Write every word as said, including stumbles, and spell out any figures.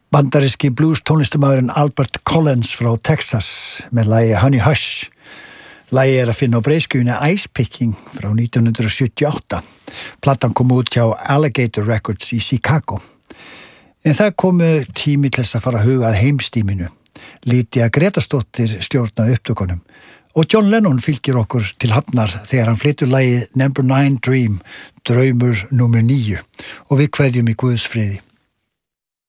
Bandaríski blues tónlistarmaðurinn Albert Collins frá Texas með lagi Honey Hush. Lagið er að finna á breiðskjunni Ice Picking frá nítján hundrað sjötíu og átta. Platan kom út hjá Alligator Records í Chicago. En það komu tími til þess að fara að huga að heimstíminu. Lídia Gretastóttir stjórnaði upptökunum og John Lennon fylgir okkur til hafnar þegar hann flytur lagið Number nine Dream, draumur númer níu og við kveðjum í Guðs friði.